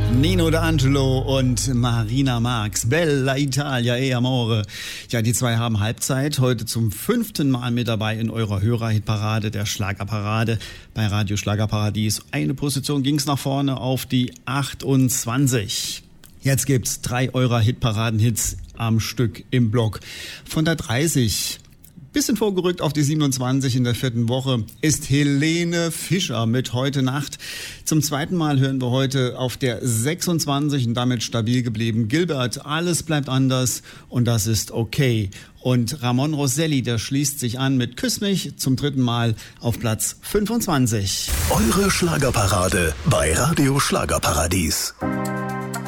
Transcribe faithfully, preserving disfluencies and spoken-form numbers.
Nino D'Angelo und Marina Marx, Bella Italia e Amore. Ja, die zwei haben Halbzeit, heute zum fünften Mal mit dabei in eurer Hörerhitparade, der Schlagerparade bei Radio Schlagerparadies. Eine Position ging's nach vorne auf die achtundzwanzig. Jetzt gibt's drei eurer Hitparaden-Hits am Stück im Block. Von der dreißig... Bisschen vorgerückt auf die siebenundzwanzig in der vierten Woche ist Helene Fischer mit Heute Nacht. Zum zweiten Mal hören wir heute auf der sechsundzwanzig und damit stabil geblieben Gilbert. Alles bleibt anders und das ist okay. Und Ramon Rosselli, der schließt sich an mit Küss mich zum dritten Mal auf Platz fünfundzwanzig. Eure Schlagerparade bei Radio Schlagerparadies.